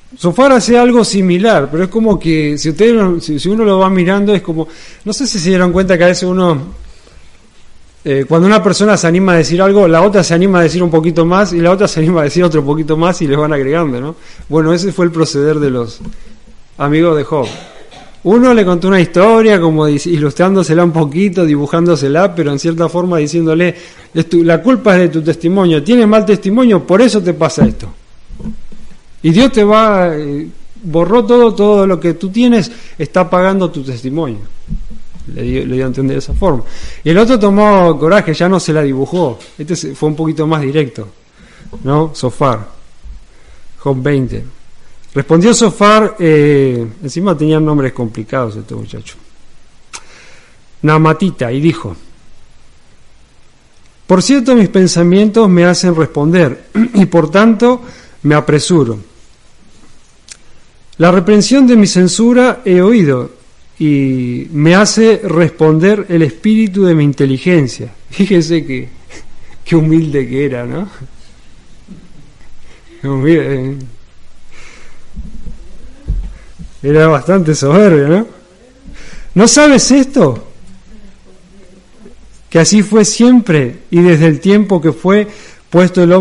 Zofar hace algo similar, pero es como que si uno lo va mirando es como, no sé si se dieron cuenta que a veces uno cuando una persona se anima a decir algo, la otra se anima a decir un poquito más y la otra se anima a decir otro poquito más y les van agregando, ¿no? Bueno, ese fue el proceder de los amigos de Job. Uno le contó una historia como ilustrándosela un poquito, dibujándosela, pero en cierta forma diciéndole, la culpa es de tu testimonio, tienes mal testimonio, por eso te pasa esto. Y Dios te borró todo lo que tú tienes, está pagando tu testimonio. Le dio a entender de esa forma. Y el otro tomó coraje, ya no se la dibujó. Este fue un poquito más directo, ¿no? Zofar, Job 20. Respondió Zofar, encima tenían nombres complicados este muchacho, Naamatita, y dijo: por cierto, mis pensamientos me hacen responder, y por tanto me apresuro. La reprensión de mi censura he oído, y me hace responder el espíritu de mi inteligencia. Fíjese qué humilde que era, ¿no? Era bastante soberbio, ¿no? ¿No sabes esto? Que así fue siempre y desde el tiempo que fue puesto el hombre